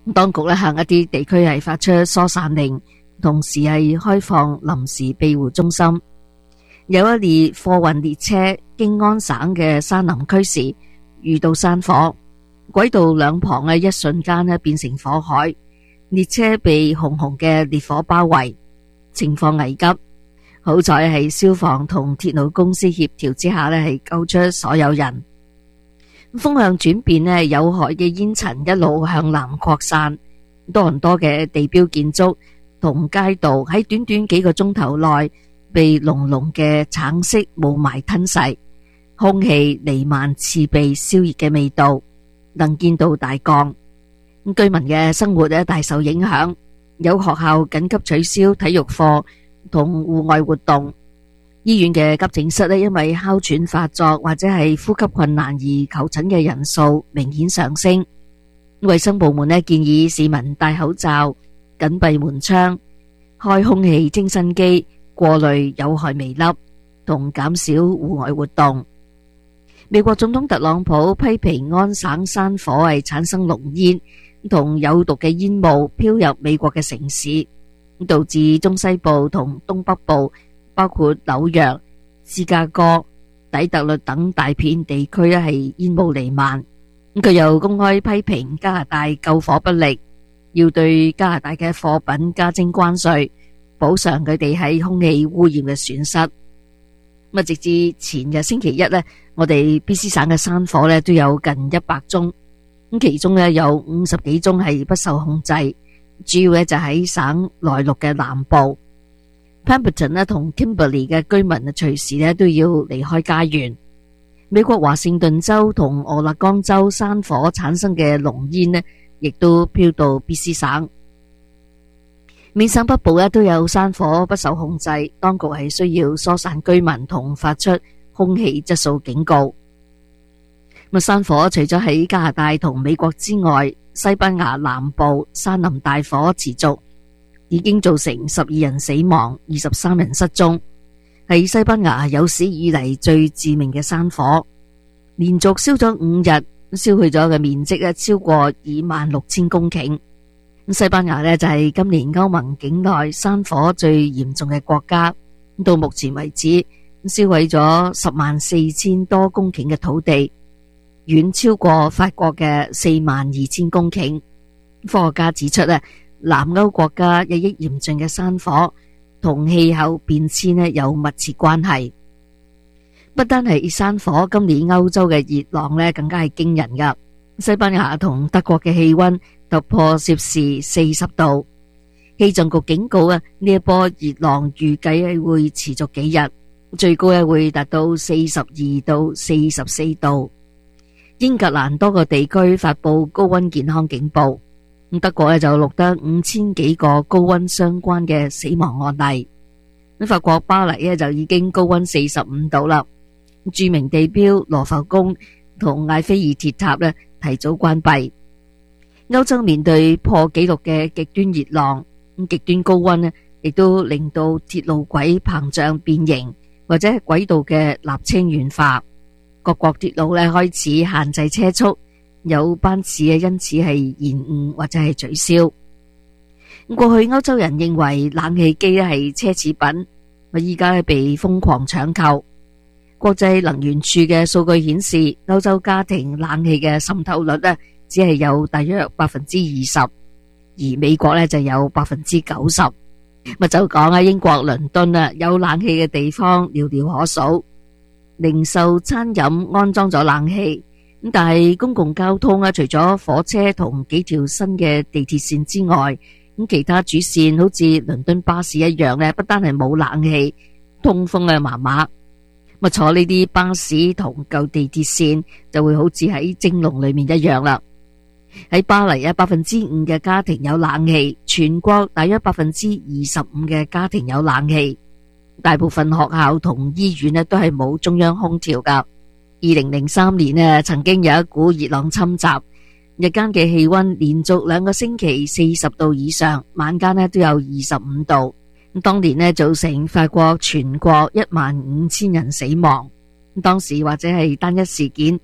當局咧向一啲地區係發出疏散令，同時係開放臨時庇護中心。有一列貨運列車經安省嘅山林區時遇到山火，軌道兩旁嘅一瞬間咧變成火海，列車被熊熊嘅烈火包圍，情況危急。好彩係消防同鐵路公司協調之下咧係救出所有人。風向轉變咧，有害嘅煙塵一路向南擴散，多倫多嘅地標建築同街道喺短短幾個鐘頭內被濃濃嘅橙色霧霾吞噬，空氣彌漫刺鼻燒熱嘅味道，能見度大降。居民嘅生活咧大受影響，有學校緊急取消體育課同戶外活動。醫院嘅急症室咧，因為哮喘發作或者係呼吸困難而求診嘅人數明顯上升。衛生部門咧建議市民戴口罩、緊閉門窗、開空氣清新機、過濾有害微粒同減少戶外活動。美國總統特朗普批評安省山火係產生濃煙同有毒嘅煙霧飄入美國嘅城市，導致中西部同東北部包括紐約、芝加哥、底特律等大片地區咧係煙霧彌漫。佢又公開批評加拿大救火不力，要對加拿大嘅貨品加徵關稅，補償佢哋喺空氣污染嘅損失。咁啊，直至前日星期一咧，我哋 B C 省嘅山火咧都有近一百宗，咁其中咧有五十幾宗係不受控制，主要咧就喺省內陸嘅南部。Pemberton 咧同 Kimberley 嘅居民啊，隨時咧都要離開家園。美國華盛頓州同俄勒岡州山火產生嘅濃煙咧，亦都飄到 B C 省。緬省北部咧都有山火不受控制，當局係需要疏散居民同發出空氣質素警告。咁山火除咗喺加拿大同美國之外，西班牙南部山林大火持續，已經造成十二人死亡、二十三人失蹤，係西班牙有史以嚟最致命嘅山火，連續燒咗五日，燒去咗嘅面積咧超過二萬六千公頃。西班牙呢就係今年歐盟境內山火最嚴重嘅國家，到目前為止燒毀咗十萬四千多公頃嘅土地，遠超過法國嘅四萬二千公頃。科學家指出咧，南歐國家日益嚴峻嘅山火同氣候變遷咧有密切關係。不單係山火，今年歐洲嘅熱浪咧更加係驚人噶。西班牙同德國嘅氣溫突破攝氏四十度，氣象局警告啊，呢一波熱浪預計係會持續幾日，最高咧會達到四十二到四十四度。英格蘭多個地區發布高溫健康警報，咁德國咧就錄得五千幾個高溫相關嘅死亡案例。咁法國巴黎咧就已經高溫四十五度啦。著名地標羅浮宮同艾菲爾鐵塔咧提早關閉。歐洲面對破紀錄嘅極端熱浪，咁極端高溫咧亦都令到鐵路軌膨脹變形，或者係軌道嘅瀝青軟化。各國鐵路咧開始限制車速，有班次啊因此係延誤或者係取消。過去歐洲人認為冷氣機咧係奢侈品，我依家被瘋狂搶購。國際能源署嘅數據顯示，歐洲家庭冷氣嘅滲透率咧只係有大約百分之二十，而美國咧就有百分之九十。咪就講喺英國倫敦啊，有冷氣嘅地方寥寥可數。零售、餐飲安裝咗冷氣，咁但係公共交通啊，除咗火車同幾條新嘅地鐵線之外，咁其他主線好似倫敦巴士一樣咧，不單係冇冷氣，通風啊麻麻。咁坐呢啲巴士同舊地鐵線就會好似喺蒸籠裏面一樣啦。喺巴黎啊，百分之五嘅家庭有冷氣，全國大約百分之二十五嘅家庭有冷氣。大部分學校同醫院咧都係冇中央空調噶。二零零三年咧，曾經有一股熱浪侵襲，日間嘅氣溫連續兩個星期四十度以上，晚間咧都有二十五度。咁當年咧造成法國全國一萬五千人死亡。當時或者係單一事件，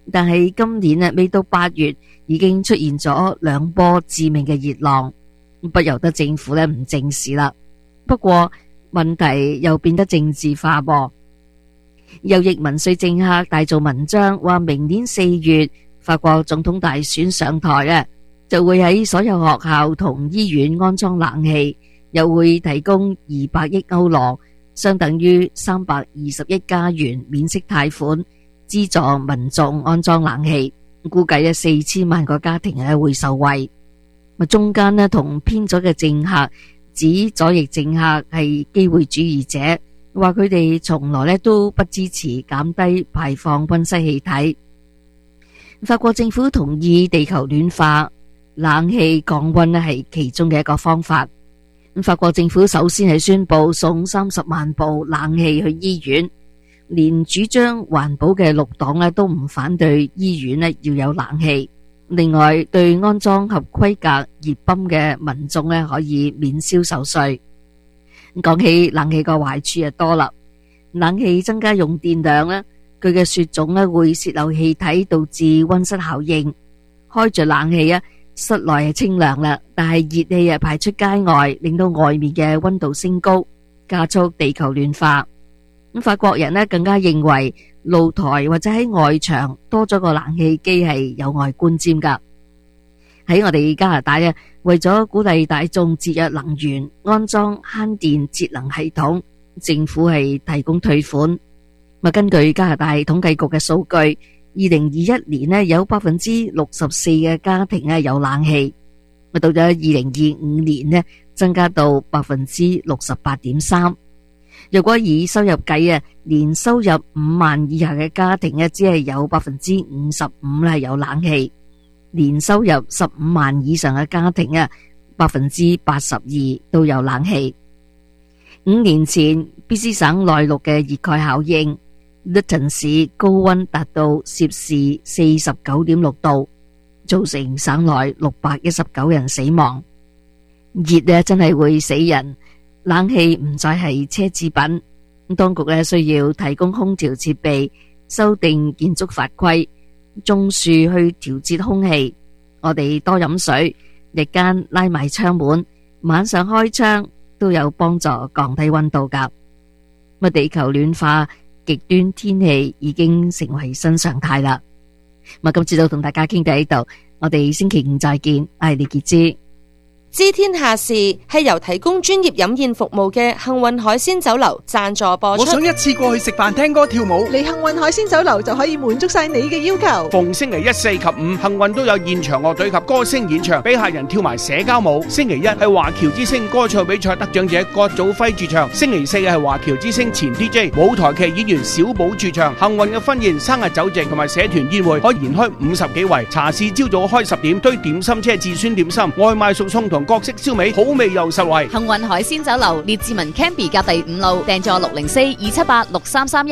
但係今年啊，未到八月已經出現咗兩波致命嘅熱浪，不由得政府咧唔正視啦。不過問題又變得政治化噃。右翼民粹政客大做文章，話明年四月法國總統大選上台啊，就會喺所有學校同醫院安裝冷氣，又會提供二百億歐羅，相等於三百二十億加元免息貸款，資助民眾安裝冷氣。估計咧四千萬個家庭咧會受惠。中間咧同偏左嘅政客指左翼政客係機會主義者，話佢哋從來咧都不支持減低排放溫室氣體。法國政府同意地球暖化，冷氣降溫咧係其中嘅一個方法。法國政府首先係宣布送三十萬部冷氣去醫院，連主張環保嘅綠黨咧都唔反對醫院咧要有冷氣。另外，對安裝合規格熱泵嘅民眾咧可以免銷售稅。講起冷氣個壞處就多啦，冷氣增加用電量咧，佢嘅雪種咧會洩漏氣體，導致溫室效應。開着冷氣啊，室內係清涼啦，但係熱氣啊排出街外，令到外面嘅溫度升高，加速地球暖化。咁法國人咧更加認為露台或者喺外牆多咗個冷氣機係有礙觀瞻噶。喺我哋加拿大啊，為咗鼓勵大眾節約能源，安裝慳電節能系統，政府係提供退款。咁根據加拿大統計局嘅數據，二零二一年咧有百分之六十四嘅家庭咧有冷氣，咁到咗二零二五年咧增加到百分之六十八點三。如果以收入計啊，年收入五萬以下嘅家庭咧，只係有百分之五十五咧有冷氣；年收入十五萬以上嘅家庭啊，百分之八十二都有冷氣。五年前，B C 省內陸嘅熱蓋效應，律頓市高溫達到攝氏四十九點六度，造成省內六百一十九人死亡。熱咧真係會死人。冷氣唔再係奢侈品，當局咧需要提供空調設備，修訂建築法規，種樹去調節空氣。我哋多飲水，日間拉埋窗門，晚上開窗都有幫助降低溫度噶。咁地球暖化，極端天氣已經成為新常態啦。咁今次就同大家傾到呢度，我哋星期五再見。我係李潔芝。 知天下事係由提供專業飲宴服務嘅幸運海鮮酒樓贊助播出。 我想一次過去食飯、聽歌、跳舞， 嚟幸運海鮮酒樓就可以滿足晒你嘅要求。 逢星期一、四及五，幸運都有現場樂隊及歌星演唱，俾客人跳埋社交舞。星期一係華僑之星歌唱比賽得獎者郭祖輝駐唱，星期四係華僑之星前 D J 舞台劇演員小寶駐唱。幸運嘅婚宴、生日酒席同埋社團宴會可以延開五十幾圍。茶市朝早開十點，堆點心車至酸點心，外賣熟餸同各式燒味，好味又實惠。 幸運海鮮酒樓列治文 Canby 隔第五路，訂座六零四二七八六三三一。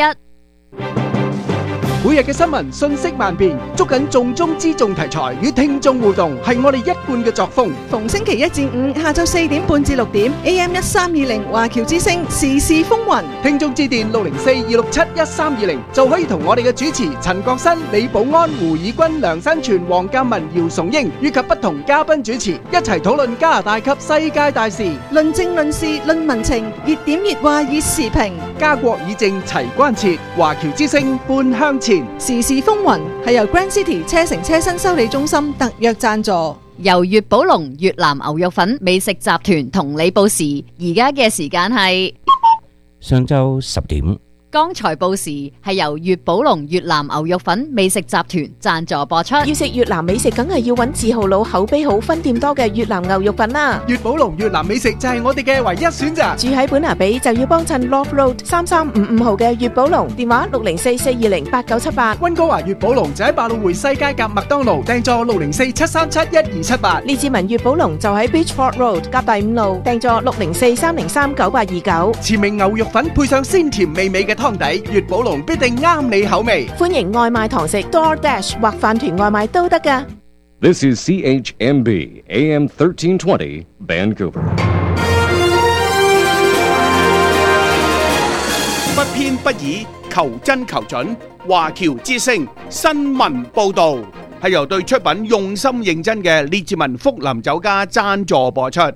每日嘅新聞信息萬變，捉緊重中之重題材與聽眾互動，係我哋一貫嘅作風。 逢星期一至五下晝四點半至六點 A M 一三二零華僑之聲時事風雲， 聽眾致電六零四二六七一三二零就可以同我哋嘅主持陳國新、李寶安、胡以軍、梁新全、黃鑑文、姚崇英以及不同嘉賓主持一齊討論加拿大及世界大事， 論政論事論民情，熱點熱話熱時評， 家國以政齊關切，華僑之聲半向前。 時事風雲係由 Grand City 車城車身修理中心特約贊助， 由粵寶龍越南牛肉粉美食集團同你報時，而家嘅時間係上晝十點。 剛才報時係由粵寶龍越南牛肉粉美食集團贊助播出。 要食越南美食，梗係要揾字號佬口碑好、分店多嘅越南牛肉粉啦。 粵寶龍越南美食就係我哋嘅唯一選擇。 住喺本拿比就要幫襯 Love Road 三三五五號嘅粵寶龍，電話六零四四二零八九七八。 溫哥華粵寶龍就喺百老匯西街夾麥當勞，訂座六零四七三七一二七八。 列治文粵寶龍就喺 Beachford Road 夾第五路，訂座六零四三零三九八二九。 前名牛肉粉配上鮮甜美味嘅湯底，粵寶龍必定啱你口味。 歡迎外賣堂食 DoorDash 或飯團外賣都得㗎。 This is C H M B A M thirteen twenty Vancouver。 不偏不倚， 求真求準，華僑之聲新聞報導係由對出品用心認真嘅列治文福林酒家贊助播出。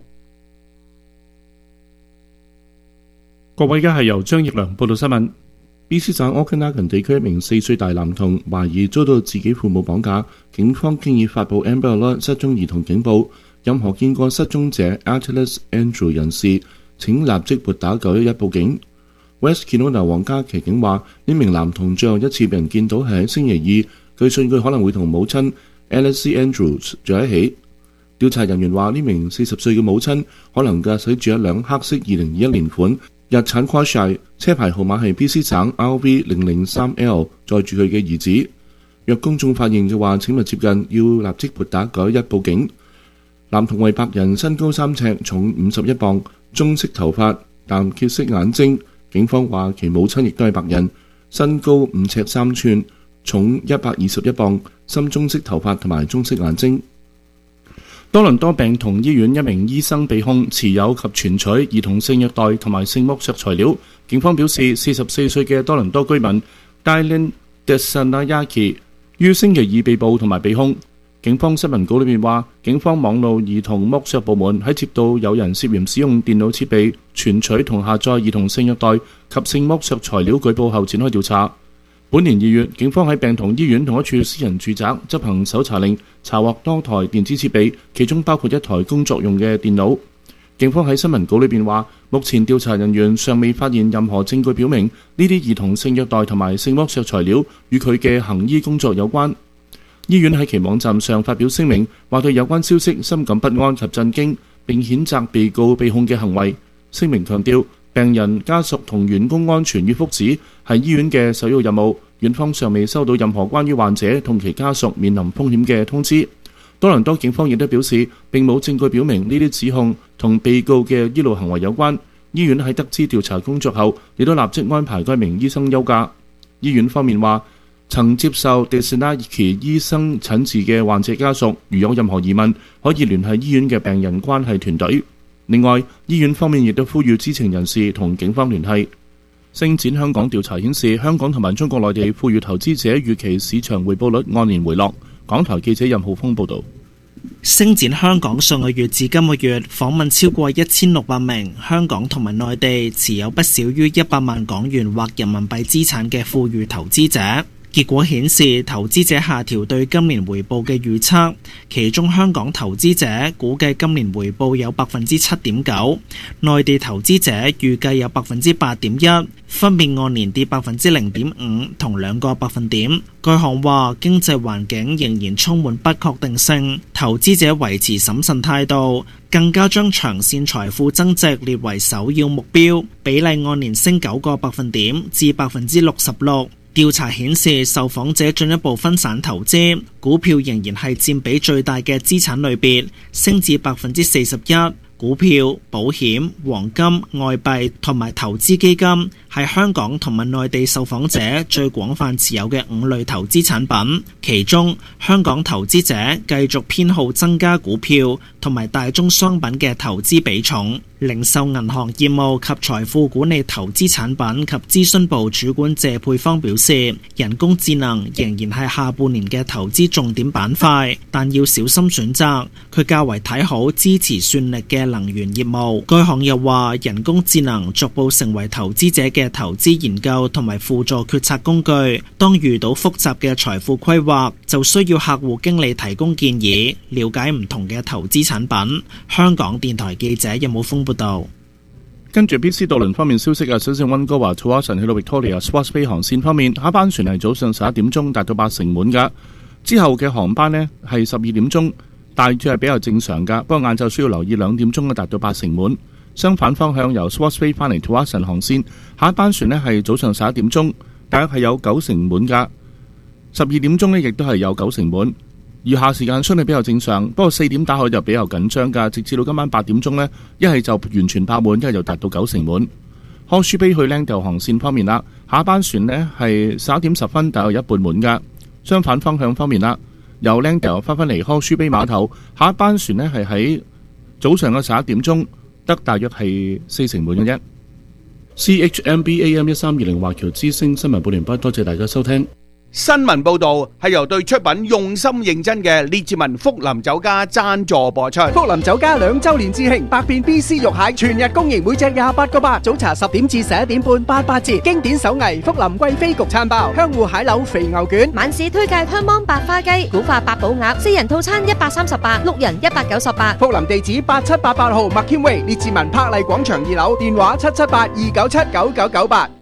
各位，而家係由張奕良報道新聞。B C 省 Okanagan 地區一名四歲大男童懷疑遭到自己父母綁架，警方經已發布 Amber Alert 失蹤兒童警報。任何見過失蹤者 Atlas Andrew 人士，請立即撥打九一一報警。West Kelowna 皇家騎警話，呢名男童最後一次被人見到係喺星期二，據信佢可能會同母親 Alice Andrews 住喺一起。調查人員話，呢名四十歲嘅母親可能駕駛住一輛黑色二零二一年款日產 Quashy， 車牌號碼係 B C 省 R V 零零三 L， 載住佢嘅兒子。若公眾發現嘅話，請勿接近，要立即撥打九一一報警。男童為白人，身高三尺，重五十一磅，棕色頭髮，淡褐色眼睛。警方話其母親亦都係白人，身高五尺三寸，重一百二十一磅，深棕色頭髮同埋棕色眼睛。多倫多病童醫院一名醫生被控持有及存取兒童性虐待同埋性剝削材料。警方表示，四十四歲嘅多倫多居民 Dylan Desanayake 於星期二被捕同埋被控。警方新聞稿裏面話，警方網絡兒童剝削部門喺接到有人涉嫌使用電腦設備存取同下載兒童性虐待及性剝削材料舉報後展開調查。本年二月，警方喺病童醫院同一處私人住宅執行搜查令，查獲多台電子設備，其中包括一台工作用嘅電腦。警方喺新聞稿裏邊話，目前調查人員尚未發現任何證據表明呢啲兒童性虐待同埋性剝削材料與佢嘅行醫工作有關。醫院喺其網站上發表聲明，話對有關消息深感不安及震驚，並譴責被告被控嘅行為。聲明強調，病人家屬同員工安全與福祉係醫院嘅首要任務。院方尚未收到任何關於患者同其家屬面臨風險嘅通知。多倫多警方亦都表示，並冇證據表明呢啲指控同被告嘅醫療行為有關。醫院喺得知調查工作後，亦都立即安排該名醫生休假。醫院方面話，曾接受 Desanayake 醫生診治嘅患者家屬，如有任何疑問，可以聯繫醫院嘅病人關係團隊。另外，醫院方面亦都呼籲知情人士同警方聯繫。星展香港調查顯示，香港同埋中國內地富裕投資者預期市場回報率按年回落。港台記者任浩峰報導。 星展香港上個月至今個月訪問超過一千六百名香港同埋內地持有不少於一百萬港元或人民幣資產嘅富裕投資者。結果顯示，投資者下調對今年回報嘅預測，其中香港投資者估計今年回報有百分之七點九，內地投資者預計有百分之八點一，分別按年跌百分之零點五同兩個百分點。該行話，經濟環境仍然充滿不確定性，投資者維持審慎態度，更加將長線財富增值列為首要目標，比例按年升九個百分點至百分之六十六。調查顯示，受訪者進一步分散投資，股票仍然係佔比最大嘅資產類別，升至百分之四十一。股票、保險、黃金、外幣同埋投資基金係香港同埋內地受訪者最廣泛持有嘅五類投資產品。其中，香港投資者繼續偏好增加股票同埋大宗商品嘅投資比重。零售銀行業務及財富管理投資產品及諮詢部主管謝佩芳表示，人工智能仍然係下半年嘅投資重點板塊，但要小心選擇。佢較為睇好支持算力嘅能源業務。該行又話，人工智能逐步成為投資者嘅投資研究同埋輔助決策工具。當遇到複雜嘅財富規劃，就需要客戶經理提供建議，了解唔同嘅投資產品。香港電台記者任武峰報道。 跟住 B C 渡輪方面消息啊，首先溫哥華 Tsawwassen 去到 Victoria Swartz Bay 航線方面，下一班船係早上十一點鐘達到八成滿噶，之後嘅航班呢係十二點鐘，大致係比較正常噶，不過晏晝需要留意兩點鐘咧達到八成滿。相反方向由 Swartz Bay 翻嚟 Tsawwassen 航線，下一班船呢係早上十一點鐘，大約係有九成滿噶，十二點鐘呢亦都係有九成滿。餘下時間相對比較正常，不過四點打後就比較緊張㗎，直至到今晚八點鐘呢，一係就完全爆滿，一係就達到九成滿。Horseshoe Bay 去 Langdale 航線方面啦，下一班船呢係十一點十分，大約一半滿㗎。相反方向方面啦，由 Langdale 翻返嚟 Horseshoe Bay 碼頭，下一班船呢係喺早上嘅十一點鐘，得大約係四成滿嘅啫。 C H M B A M 一三二零華僑之聲新聞報完畢，多謝大家收聽。 新聞報道係由對出品用心認真嘅列治文福林酒家贊助播出。 福林酒家兩周年致慶，百變 B C 肉蟹全日供應，每隻廿八個八。早茶十點至十一點半，八八折。經典手藝福林貴妃焗餐包、香芋蟹柳肥牛卷。 晚市推介香芒白花雞、古法八寶鴨，四人套餐一百三十八，六人一百九十八。 福林地址八七八八號麥謙威列治文柏麗廣場二樓，電話七七八二九七九九九八。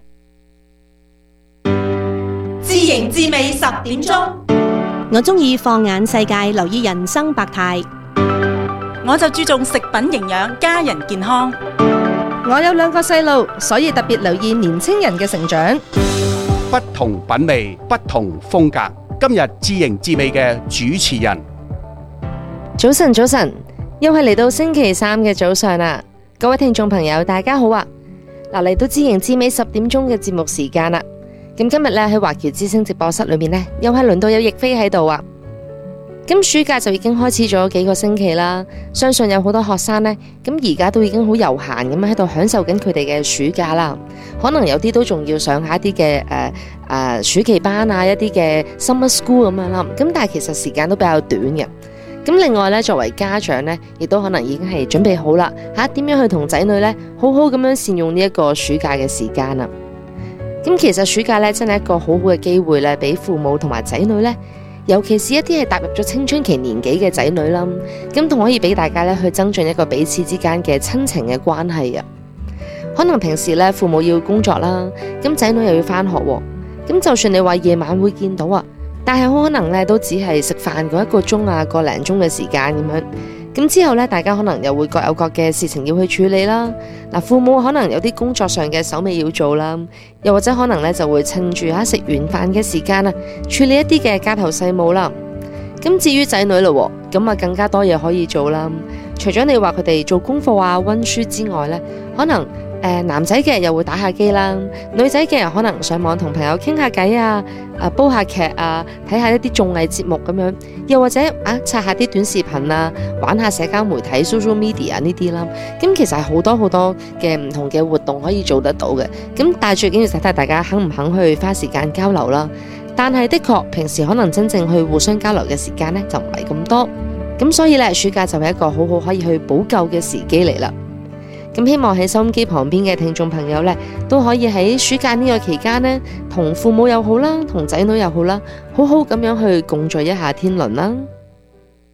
自營自美十點鐘， 我中意放眼世界，留意人生百態。 我就注重食品營養，家人健康。 我有兩個細路，所以特別留意年青人嘅成長。 不同品味，不同風格。今日自營自美嘅主持人， 早晨，早晨，又係嚟到星期三嘅早上啦。各位聽眾朋友，大家好啊！嗱，嚟到自營自美十點鐘嘅節目時間啦。咁今日咧喺華僑之聲直播室裏面呢，又係輪到有亦菲喺度啊！咁暑假就已經開始咗幾個星期啦，相信有好多學生呢，咁而家都已經好悠閒咁喺度享受緊佢哋嘅暑假啦。可能有啲都仲要上下一啲嘅誒誒暑期班啊，一啲嘅 summer school 咁樣啦。咁但係其實時間都比較短嘅。咁另外咧，作為家長呢，亦都可能已經係準備好啦吓，點樣去同仔女呢，好好咁樣善用呢一個暑假嘅時間啦。咁其實暑假咧真係一個好好嘅機會咧，俾父母同埋仔女咧，尤其是一啲係踏入咗青春期年紀嘅仔女啦，咁同可以俾大家咧去增進一個彼此之間嘅親情嘅關係啊。可能平時咧父母要工作啦，咁仔女又要返學，咁就算你話夜晚會見到啊，但係好可能咧都只係食飯嗰一個鐘啊，個零鐘嘅時間咁樣。咁之後咧，大家可能又會各有各嘅事情要去處理啦。嗱，父母可能有啲工作上嘅手尾要做啦，又或者可能咧就會趁住吓食完飯嘅時間啊，處理一啲嘅家頭細務啦。咁至於仔女咯，咁啊更加多嘢可以做啦。除咗你話佢哋做功課啊、溫書之外咧，可能誒、呃、男仔嘅又會打下機啦，女仔嘅可能上網同朋友傾下偈啊，啊煲下劇啊，睇下一啲綜藝節目咁樣，又或者啊刷下啲短視頻啊，玩下社交媒體 social media 呢啲啦。咁其實係好多好多嘅唔同嘅活動可以做得到嘅。咁但係最緊要就睇下大家肯唔肯去花時間交流啦。但係的確平時可能真正去互相交流嘅時間呢，就唔係咁多。咁所以咧暑假就係一個好好可以去補救嘅時機嚟啦。咁希望喺收音機旁邊嘅聽眾朋友呢，都可以喺暑假呢個期間呢，同父母又好啦，同仔女又好啦，好好咁樣去共聚一下天倫啦。